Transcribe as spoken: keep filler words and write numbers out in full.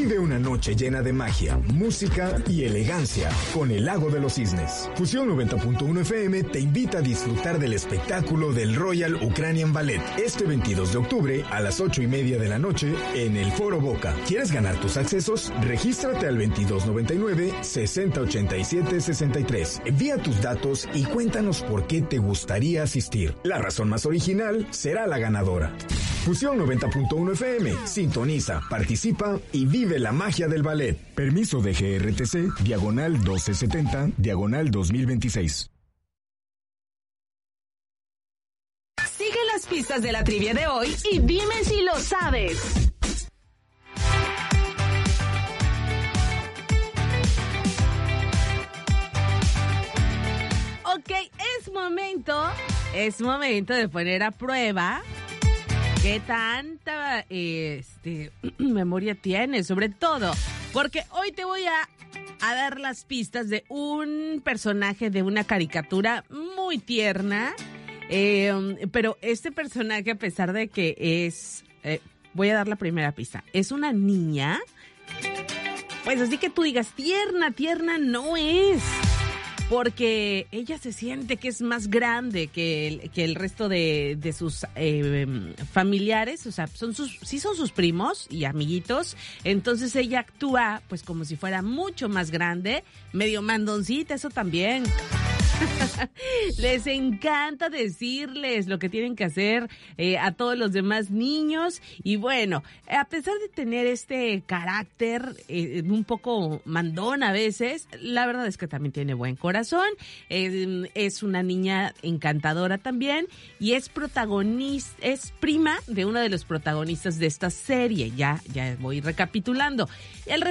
Vive una noche llena de magia, música y elegancia con el Lago de los Cisnes. Fusión noventa punto uno F M te invita a disfrutar del espectáculo del Royal Ukrainian Ballet este veintidós de octubre a las ocho y media de la noche en el Foro Boca. ¿Quieres ganar tus accesos? Regístrate al veintidós noventa y nueve, sesenta ochenta y siete sesenta y tres. Envía tus datos y cuéntanos por qué te gustaría asistir. La razón más original será la ganadora. Fusión noventa punto uno F M. Sintoniza, participa y vive la magia del ballet. Permiso de G R T C, diagonal doce setenta, diagonal dos mil veintiséis. Sigue las pistas de la trivia de hoy y dime si lo sabes. Ok, es momento, es momento de poner a prueba qué tanta este, memoria tienes, sobre todo, porque hoy te voy a, a dar las pistas de un personaje de una caricatura muy tierna, eh, pero este personaje, a pesar de que es, eh, voy a dar la primera pista, es una niña, pues así que tú digas, tierna, tierna no es. Porque ella se siente que es más grande que el, que el resto de, de sus eh, familiares, o sea, son sus, sí son sus primos y amiguitos, entonces ella actúa pues como si fuera mucho más grande, medio mandoncita, eso también. Les encanta decirles lo que tienen que hacer eh, a todos los demás niños y bueno, a pesar de tener este carácter eh, un poco mandón a veces, la verdad es que también tiene buen corazón, eh, es una niña encantadora también y es protagonista, es prima de uno de los protagonistas de esta serie, ya, ya voy recapitulando. El